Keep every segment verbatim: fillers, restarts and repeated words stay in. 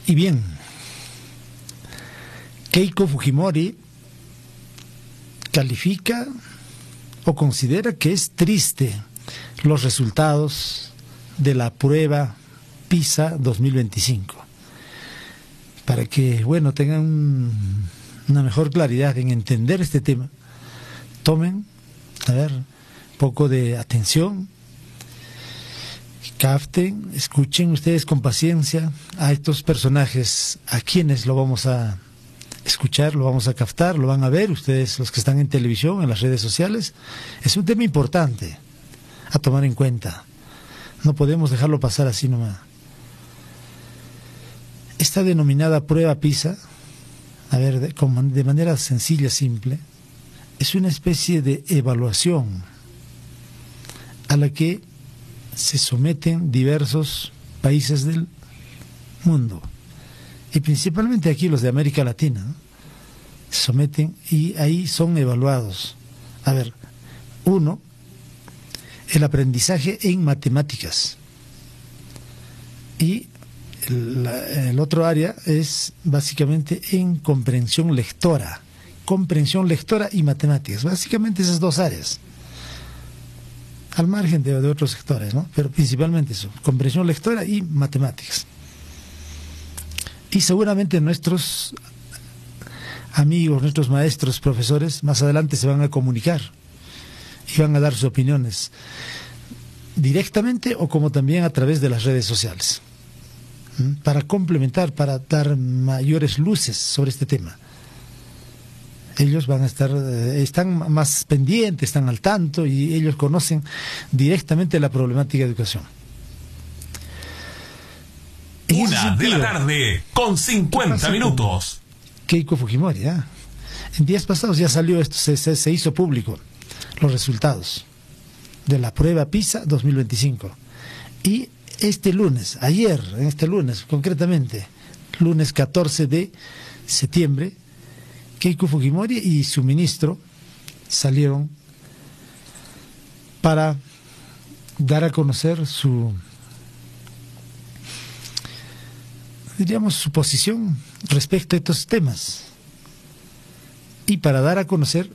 Y bien, Keiko Fujimori califica o considera que es triste los resultados de la prueba PISA dos mil veinticinco. Para que, bueno, tengan un, una mejor claridad en entender este tema, tomen, a ver, un poco de atención, capten, escuchen ustedes con paciencia a estos personajes, a quienes lo vamos a escuchar, lo vamos a captar, lo van a ver ustedes, los que están en televisión, en las redes sociales. Es un tema importante a tomar en cuenta. No podemos dejarlo pasar así nomás. Esta denominada prueba PISA, a ver, de, de manera sencilla, simple, es una especie de evaluación a la que se someten diversos países del mundo, y principalmente aquí los de América Latina, ¿no? Se someten y ahí son evaluados. A ver, uno, el aprendizaje en matemáticas, y el, el otro área es básicamente en comprensión lectora, comprensión lectora y matemáticas, básicamente esas dos áreas, al margen de, de otros sectores, ¿no? Pero principalmente eso, comprensión lectora y matemáticas. Y seguramente nuestros amigos, nuestros maestros, profesores, más adelante se van a comunicar y van a dar sus opiniones directamente o como también a través de las redes sociales, ¿Mm? para complementar, para dar mayores luces sobre este tema. Ellos van a estar, están más pendientes, están al tanto y ellos conocen directamente la problemática de educación. Una de la tarde con cincuenta minutos. Keiko Fujimori, ¿eh? En días pasados ya salió esto, se, se, se hizo público los resultados de la prueba PISA dos mil veinticinco. Y este lunes, ayer, en este lunes concretamente, lunes catorce de septiembre, Keiko Fujimori y su ministro salieron para dar a conocer su, diríamos, su posición respecto a estos temas y para dar a conocer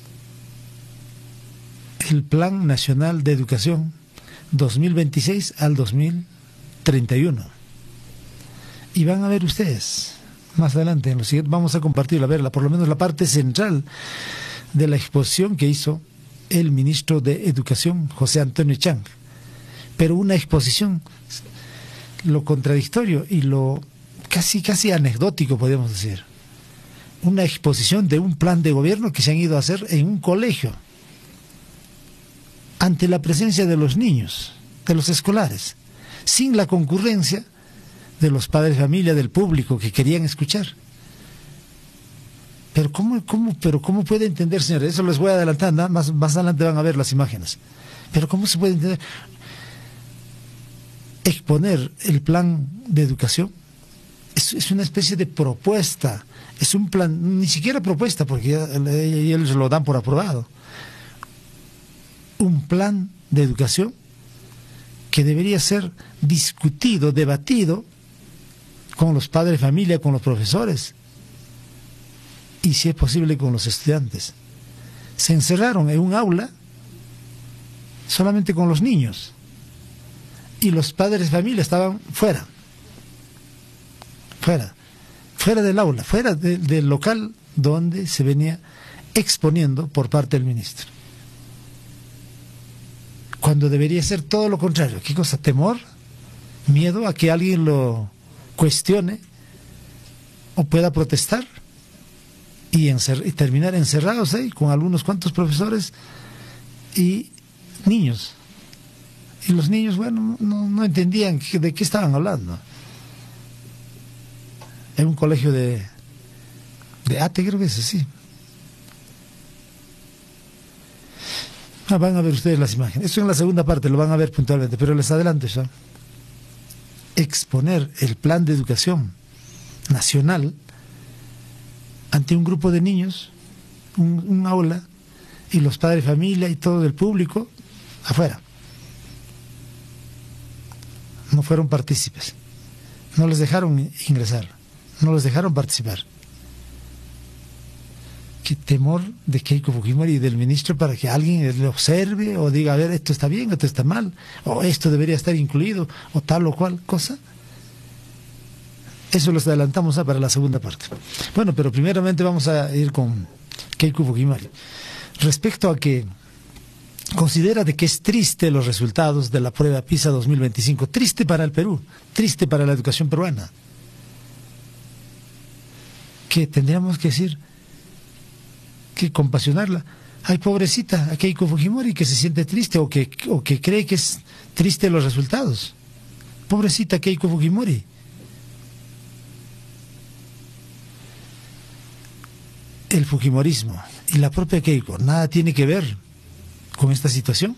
el Plan Nacional de Educación dos mil veintiséis al dos mil treinta y uno. Y van a ver ustedes más adelante, en lo siguiente, vamos a compartirla, a verla, por lo menos la parte central de la exposición que hizo el ministro de Educación, José Antonio Chang. Pero una exposición, lo contradictorio y lo casi, casi anecdótico, podríamos decir. Una exposición de un plan de gobierno que se han ido a hacer en un colegio, ante la presencia de los niños, de los escolares, sin la concurrencia de los padres de familia, del público que querían escuchar. Pero cómo, cómo, pero cómo puede entender, señores, eso les voy a adelantar, ¿no? más, más adelante van a ver las imágenes. Pero cómo se puede entender exponer el plan de educación. Es, es una especie de propuesta, es un plan, ni siquiera propuesta, porque ya, ellos lo dan por aprobado. Un plan de educación que debería ser discutido, debatido con los padres de familia, con los profesores y, si es posible, con los estudiantes. Se encerraron en un aula solamente con los niños y los padres de familia estaban fuera, fuera, fuera del aula, fuera de, del local donde se venía exponiendo por parte del ministro. Cuando debería ser todo lo contrario. ¿Qué cosa? ¿Temor? ¿Miedo a que alguien lo cuestione o pueda protestar? Y, y terminar encerrados ahí, ¿eh? con algunos cuantos profesores y niños. Y los niños, bueno, no, no entendían de qué estaban hablando. En un colegio de, de Ate, creo que es así. Ah, van a ver ustedes las imágenes. Esto en la segunda parte lo van a ver puntualmente, pero les adelanto ya. Exponer el plan de educación nacional ante un grupo de niños, un, un aula, y los padres de familia y todo el público afuera. No fueron partícipes. No les dejaron ingresar, no les dejaron participar. Qué temor de Keiko Fujimori y del ministro para que alguien le observe o diga, a ver, esto está bien, esto está mal, o esto debería estar incluido, o tal o cual cosa. Eso los adelantamos para la segunda parte. Bueno, pero primeramente vamos a ir con Keiko Fujimori. Respecto a que considera de que es triste los resultados de la prueba PISA dos mil veinticinco, triste para el Perú, triste para la educación peruana, que tendríamos que decir, que compasionarla. Ay, pobrecita, a Keiko Fujimori, que se siente triste o que, o que cree que es triste los resultados. Pobrecita Keiko Fujimori. El fujimorismo y la propia Keiko nada tiene que ver con esta situación.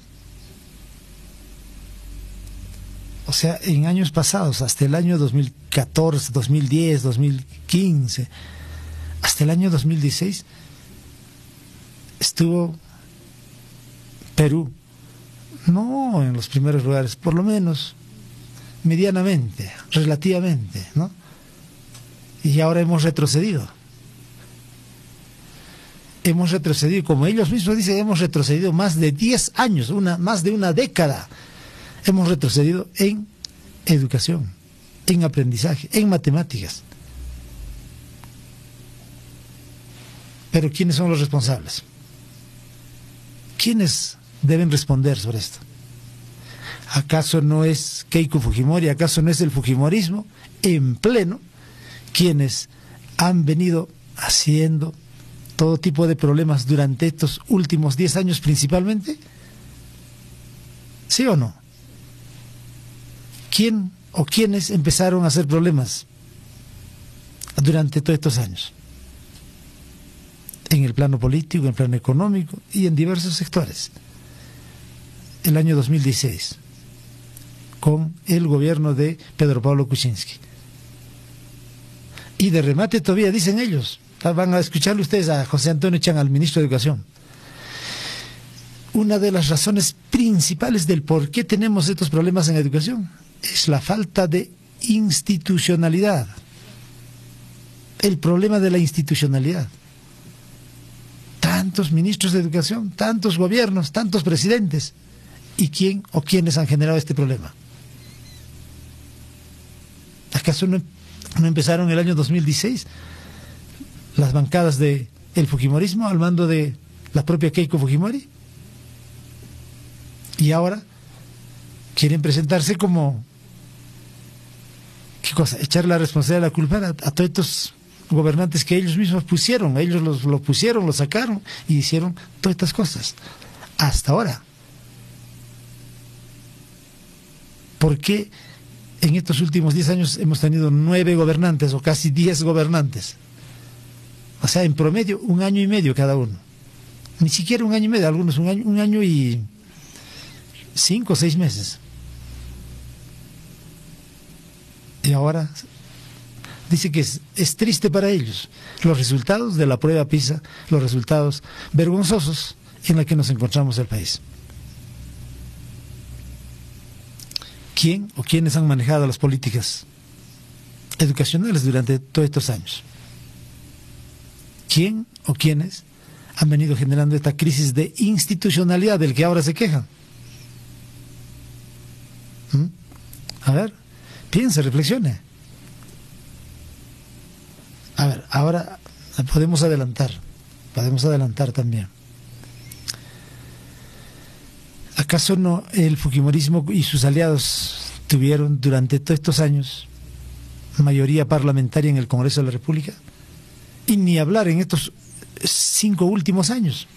O sea, en años pasados, hasta el año dos mil catorce, dos mil diez, dos mil quince, hasta el año dos mil dieciséis, estuvo Perú, no en los primeros lugares, por lo menos medianamente, relativamente, ¿no? Y ahora hemos retrocedido. Hemos retrocedido, como ellos mismos dicen, hemos retrocedido más de diez años, una, más de una década. Hemos retrocedido en educación, en aprendizaje, en matemáticas. Pero ¿quiénes son los responsables? ¿Quiénes deben responder sobre esto? ¿Acaso no es Keiko Fujimori, acaso no es el fujimorismo en pleno quienes han venido haciendo todo tipo de problemas durante estos últimos diez años principalmente? ¿Sí o no? ¿Quién o quiénes empezaron a hacer problemas durante todos estos años? En el plano político, en el plano económico y en diversos sectores. El año dos mil dieciséis, con el gobierno de Pedro Pablo Kuczynski. Y de remate todavía dicen ellos, van a escucharle ustedes a José Antonio Chang, al ministro de Educación, una de las razones principales del por qué tenemos estos problemas en educación es la falta de institucionalidad, el problema de la institucionalidad. Tantos ministros de educación, tantos gobiernos, tantos presidentes, ¿y quién o quiénes han generado este problema? ¿Acaso no, no empezaron el año dos mil dieciséis las bancadas de el fujimorismo al mando de la propia Keiko Fujimori? Y ahora quieren presentarse como, ¿qué cosa? Echar la responsabilidad, la culpa a, a todos estos gobernantes que ellos mismos pusieron, ellos los, lo pusieron, lo sacaron y hicieron todas estas cosas. Hasta ahora. ¿Por qué en estos últimos diez años hemos tenido nueve gobernantes o casi diez gobernantes? O sea, en promedio un año y medio cada uno. Ni siquiera un año y medio, algunos un año, un año y cinco o seis meses. Y ahora dice que es, es triste para ellos los resultados de la prueba PISA, los resultados vergonzosos en los que nos encontramos el país. ¿Quién o quiénes han manejado las políticas educacionales durante todos estos años? ¿Quién o quiénes han venido generando esta crisis de institucionalidad del que ahora se quejan? ¿Mm? A ver, piense, reflexione. A ver, ahora podemos adelantar, podemos adelantar también. ¿Acaso no el fujimorismo y sus aliados tuvieron durante todos estos años mayoría parlamentaria en el Congreso de la República? Y ni hablar en estos cinco últimos años.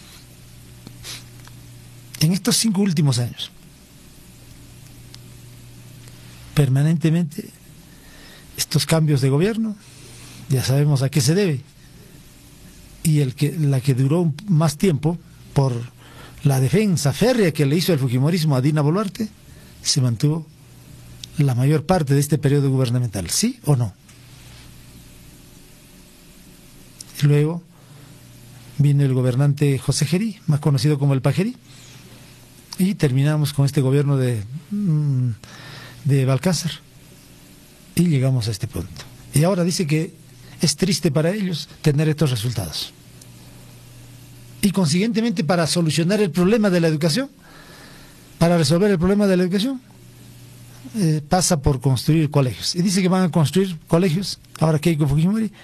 En estos cinco últimos años. Permanentemente estos cambios de gobierno, ya sabemos a qué se debe. Y el que, la que duró más tiempo, por la defensa férrea que le hizo el fujimorismo a Dina Boluarte, se mantuvo la mayor parte de este periodo gubernamental. ¿Sí o no? Y luego vino el gobernante José Gerí, más conocido como el Pajerí, y terminamos con este gobierno de, de Balcázar. Y llegamos a este punto. Y ahora dice que es triste para ellos tener estos resultados. Y consiguientemente, para solucionar el problema de la educación, para resolver el problema de la educación, eh, pasa por construir colegios. Y dice que van a construir colegios, ahora Keiko Fujimori,